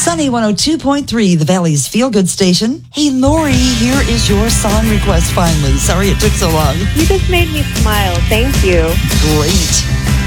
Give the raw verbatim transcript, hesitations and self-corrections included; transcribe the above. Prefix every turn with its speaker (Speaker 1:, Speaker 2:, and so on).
Speaker 1: Sunny one oh two point three, the Valley's feel-good station. Hey, Lori, here is your song request finally. Sorry it took so long.
Speaker 2: You just made me smile. Thank you.
Speaker 1: Great.